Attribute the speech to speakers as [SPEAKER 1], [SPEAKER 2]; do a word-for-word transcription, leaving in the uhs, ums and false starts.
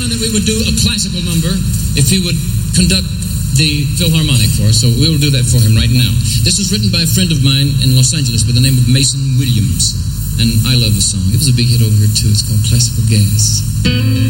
[SPEAKER 1] Alan that we would do a classical number if he would conduct the Philharmonic for us, so we will do that for him right now. This was written by a friend of mine in Los Angeles by the name of Mason Williams, and I love the song. It was a big hit over here, too. It's called Classical Gas.